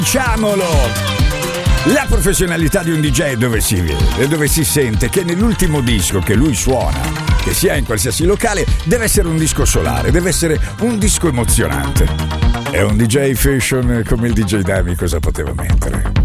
Diciamolo! La professionalità di un DJ dove si vede, dove si sente che nell'ultimo disco che lui suona, che sia in qualsiasi locale, deve essere un disco solare, deve essere un disco emozionante. E un DJ fashion come il DJ Dami cosa poteva mettere?